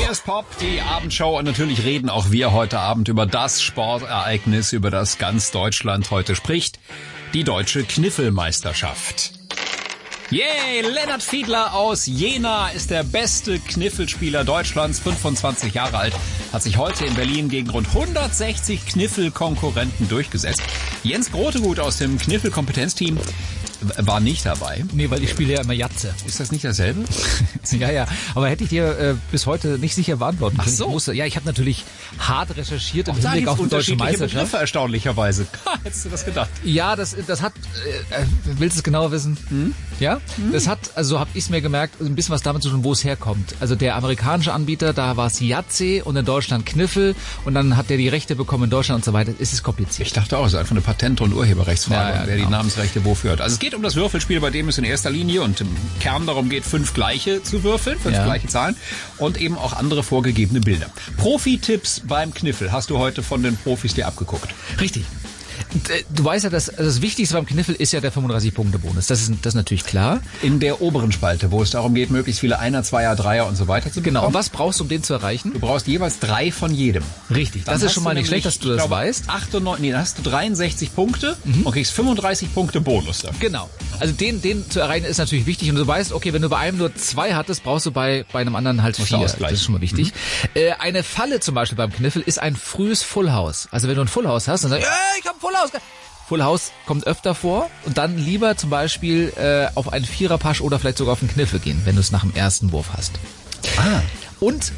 Hier ist Pop, die Abendshow und natürlich reden auch wir heute Abend über das Sportereignis, über das ganz Deutschland heute spricht, die Deutsche Kniffelmeisterschaft. Yay, Lennart Fiedler aus Jena ist der beste Kniffelspieler Deutschlands, 25 Jahre alt, hat sich heute in Berlin gegen rund 160 Kniffelkonkurrenten durchgesetzt. Jens Grotegut aus dem Kniffelkompetenzteam war nicht dabei. Nee, weil ich spiele ja immer Jatze. Ist das nicht dasselbe? Ja, aber hätte ich dir bis heute nicht sicher beantworten können. Ach so. Ich habe natürlich hart recherchiert im Hinblick auf die deutsche Meisterschaft. Begriffe, erstaunlicherweise. Hättest du das gedacht? Ja, das hat, willst du es genauer wissen? Ja? Das hat, also so habe ich es mir gemerkt, ein bisschen was damit zu tun, wo es herkommt. Also der amerikanische Anbieter, da war es Jatze und in Deutschland Kniffel und dann hat der die Rechte bekommen in Deutschland und so weiter. Es ist kompliziert. Ich dachte auch, es ist einfach eine Patent- und Urheberrechtsfrage, Ja, wer genau. die Namensrechte wofür hat. Also es geht um das Würfelspiel, bei dem es in erster Linie und im Kern darum geht, 5 gleiche zu würfeln, 5 gleiche Zahlen und eben auch andere vorgegebene Bilder. Profi-Tipps beim Kniffel hast du heute von den Profis dir abgeguckt. Richtig. Du weißt ja, das Wichtigste beim Kniffel ist ja der 35-Punkte-Bonus. Das ist natürlich klar. In der oberen Spalte, wo es darum geht, möglichst viele Einer, Zweier, Dreier und so weiter zu bekommen. Genau. Und was brauchst du, um den zu erreichen? Du brauchst jeweils 3 von jedem. Richtig. Dann das ist schon mal nicht schlecht, dass du das weißt. Dann hast du 63 Punkte und kriegst 35 Punkte Bonus dafür. Genau. Also den zu erreichen ist natürlich wichtig. Und du weißt, okay, wenn du bei einem nur 2 hattest, brauchst du bei einem anderen halt 4. Das ist schon mal wichtig. Eine Falle zum Beispiel beim Kniffel ist ein frühes Full House. Also wenn du ein Full House hast, dann sagst du, ich hab ein Full House. Full House kommt öfter vor und dann lieber zum Beispiel auf einen Viererpasch oder vielleicht sogar auf einen Kniffel gehen, wenn du es nach dem ersten Wurf hast. Und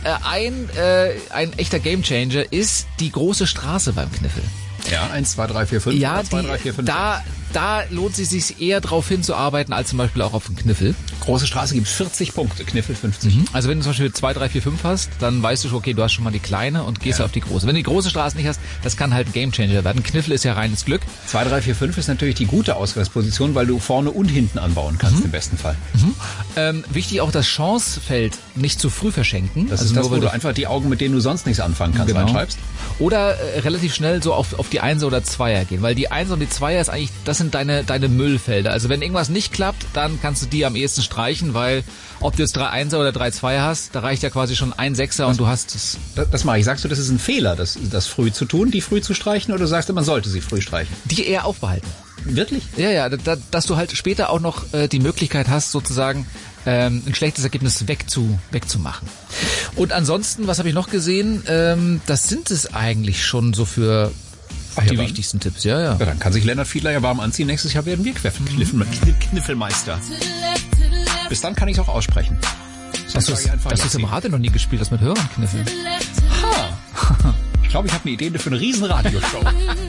ein echter Gamechanger ist die große Straße beim Kniffel. Ja, 1, 2, 3, 4, 5. Ja, 2, 3, 4, 5. Da lohnt es sich eher drauf hinzuarbeiten, als zum Beispiel auch auf den Kniffel. Große Straße gibt 40 Punkte, Kniffel 50. Also wenn du zum Beispiel 2, 3, 4, 5 hast, dann weißt du schon, okay, du hast schon mal die kleine und gehst auf die große. Wenn du die große Straße nicht hast, das kann halt ein Gamechanger werden. Kniffel ist ja reines Glück. 2, 3, 4, 5 ist natürlich die gute Ausgangsposition, weil du vorne und hinten anbauen kannst im besten Fall. Wichtig auch das Chancefeld nicht zu früh verschenken. Das ist das, wo du einfach die Augen, mit denen du sonst nichts anfangen kannst, reinschreibst. Oder relativ schnell so auf die 1er oder 2er gehen, weil die 1er und die 2er ist eigentlich, das sind deine Müllfelder. Also wenn irgendwas nicht klappt, dann kannst du die am ehesten streichen, weil ob du jetzt 3 1er oder 3 2er hast, da reicht ja quasi schon ein 6er und du hast es. Das mache ich. Sagst du, das ist ein Fehler, das früh zu tun, die früh zu streichen, oder sagst du, man sollte sie früh streichen? Die eher aufbehalten. Wirklich? Ja, dass du halt später auch noch die Möglichkeit hast, sozusagen ein schlechtes Ergebnis wegzumachen. Und ansonsten, was habe ich noch gesehen? Das sind es eigentlich schon so für die wichtigsten Tipps. Ja, dann kann sich Lennart Fiedler ja warm anziehen. Nächstes Jahr werden wir Kniffelmeister. Bis dann kann ich es auch aussprechen. Hast du es im Radio noch nie gespielt, das mit Hörern kniffeln? Ich glaube, ich habe eine Idee für eine riesen Radioshow.